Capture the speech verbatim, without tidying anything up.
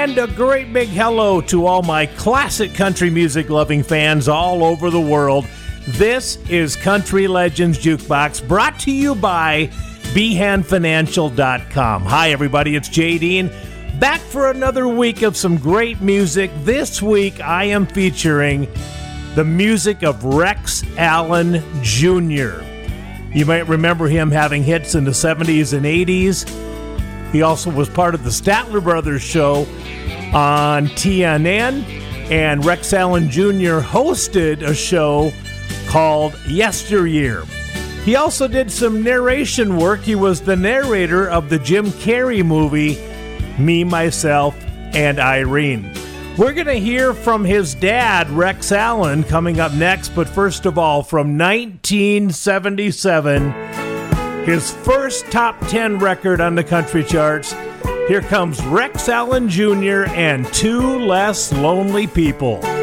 And a great big hello to all my classic country music loving fans all over the world. This is Country Legends Jukebox, brought to you by Behan Financial dot com. Hi everybody, it's Jay Dean, back for another week of some great music. This week I am featuring the music of Rex Allen Junior You might remember him having hits in the seventies and eighties. He also was part of the Statler Brothers show on T N N, and Rex Allen Junior hosted a show called Yesteryear. He also did some narration work. He was the narrator of the Jim Carrey movie, Me, Myself, and Irene. We're going to hear from his dad, Rex Allen, coming up next, but first of all, from nineteen seventy-seven, his first top ten record on the country charts. Here comes Rex Allen Junior and Two Less Lonely People.